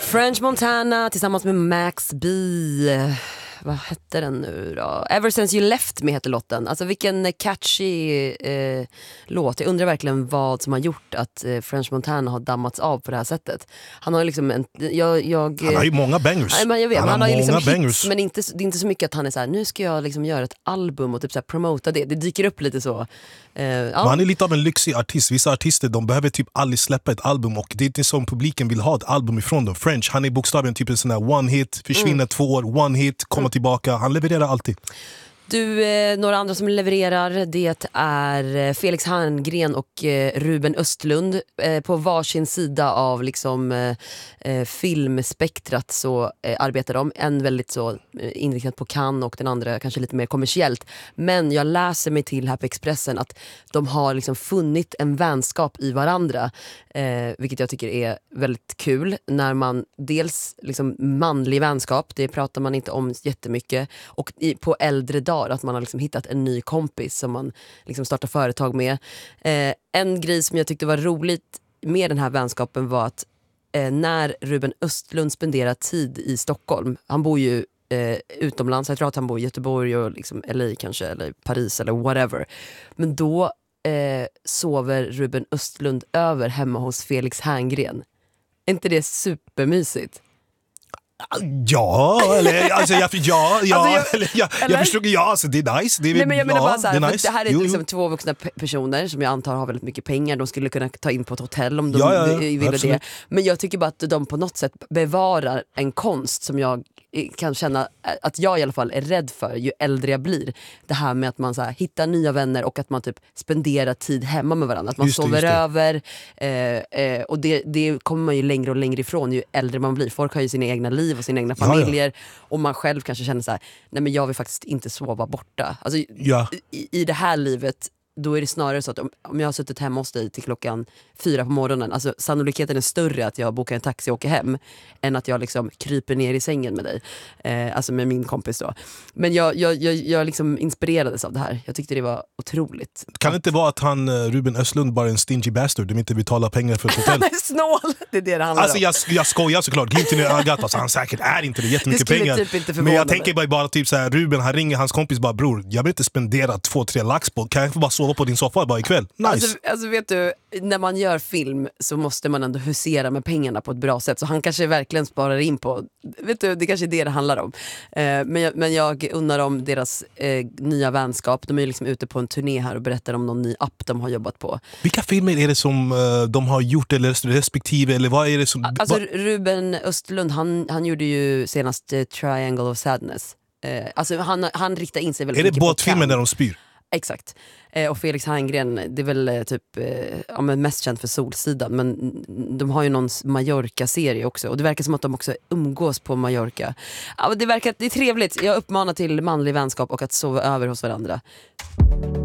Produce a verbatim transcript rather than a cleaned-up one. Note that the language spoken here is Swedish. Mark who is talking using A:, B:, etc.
A: French Montana tillsammans med Max B. Vad hette den nu då? Ever Since You Left Me heter låten. Alltså vilken catchy eh, låt. Jag undrar verkligen vad som har gjort att eh, French Montana har dammats av på det här sättet. Han har liksom en, jag, jag,
B: han har ju många bangers.
A: Nej, men jag vet,
B: han,
A: han
B: har,
A: har ju
B: många
A: liksom
B: bangers.
A: hits, men inte, det är inte så mycket att han är så här: nu ska jag liksom göra ett album och typ så här promota det. Det dyker upp lite så. Eh, ja.
B: Han är lite av en lyxig artist. Vissa artister, de behöver typ aldrig släppa ett album, och det är inte som publiken vill ha ett album ifrån dem. French, han är bokstavligen typ en sån här one hit, försvinner mm. två år, one hit, komma mm. tillbaka. Han levererar alltid.
A: Du, eh, några andra som levererar, det är Felix Herngren och eh, Ruben Östlund eh, på varsin sida av liksom eh, filmspektrat så eh, arbetar de. En väldigt så eh, inriktad på Cannes och den andra kanske lite mer kommersiellt. Men jag läser mig till här på Expressen att de har liksom funnit en vänskap i varandra, eh, vilket jag tycker är väldigt kul. När man dels liksom manlig vänskap, det pratar man inte om jättemycket, och i, på äldre dagar att man har liksom hittat en ny kompis som man liksom startar företag med. Eh, en grej som jag tyckte var roligt med den här vänskapen var att eh, när Ruben Östlund spenderar tid i Stockholm, han bor ju eh, utomlands, jag tror att han bor i Göteborg och liksom L A kanske, eller Paris eller whatever, men då eh, sover Ruben Östlund över hemma hos Felix Herngren. Är inte det supermysigt?
B: Ja, eller alltså jag, ja, ja,
A: alltså jag,
B: eller, jag, jag förstår, ja, alltså det är nice. Det är,
A: nej, men jag menar
B: ja,
A: bara så här,
B: det är nice.
A: Det här är
B: jo,
A: liksom
B: jo.
A: två vuxna pe- personer som jag antar har väldigt mycket pengar. De skulle kunna ta in på ett hotell om de
B: ja, ja, ja,
A: ville
B: absolut.
A: det. Men jag tycker bara att de på något sätt bevarar en konst som jag kan känna att jag i alla fall är rädd för ju äldre jag blir. Det här med att man så här, hittar nya vänner och att man typ spenderar tid hemma med varandra. Att man
B: Just det,
A: sover
B: just det.
A: över. Eh, eh, och det, det kommer man ju längre och längre ifrån ju äldre man blir. Folk har ju sina egna liv och sina egna familjer. Ja, ja. Och man själv kanske känner så här: nej men jag vill faktiskt inte sova borta. Alltså,
B: ja.
A: i, i det här livet, då är det snarare så att om, om jag har suttit hemma hos dig till klockan fyra på morgonen, alltså sannolikheten är större att jag bokar en taxi och åker hem än att jag liksom kryper ner i sängen med dig, eh, alltså med min kompis då. Men jag, jag, jag, jag liksom inspirerades av det här. Jag tyckte det var otroligt.
B: Kan det inte vara att han, Ruben Östlund, bara är en stingy bastard, de inte betalar pengar för ett hotell?
A: Han är snål, det är det det handlar
B: alltså,
A: om.
B: jag, jag skojar såklart, glimten i ögat, alltså, han säkert är inte det jättemycket
A: det
B: pengar.
A: Typ inte
B: men jag tänker bara, bara typ så här, Ruben, han ringer hans kompis bara: bror, jag vill inte spendera två, tre lax på, kan jag få bara sova på din soffa bara ikväll? Nice.
A: Alltså, alltså vet du, när man gör film så måste man ändå husera med pengarna på ett bra sätt. Så han kanske verkligen sparar in på, vet du, det kanske är det det handlar om. Eh, men, jag, men jag undrar om deras eh, nya vänskap. De är liksom ute på en turné här och berättar om någon ny app de har jobbat på.
B: Vilka filmer är det som uh, de har gjort eller respektive, eller vad är det som...
A: Alltså Ruben Östlund, han, han gjorde ju senast uh, Triangle of Sadness. Eh, alltså han, han riktar in sig väldigt mycket på...
B: Är det båtfilmen där de spyr?
A: Exakt. Eh, och Felix Herngren, det är väl eh, typ eh, ja, men mest känd för Solsidan, men de har ju någon Mallorca-serie också, och det verkar som att de också umgås på Mallorca. Ja, det verkar, det är trevligt. Jag uppmanar till manlig vänskap och att sova över hos varandra.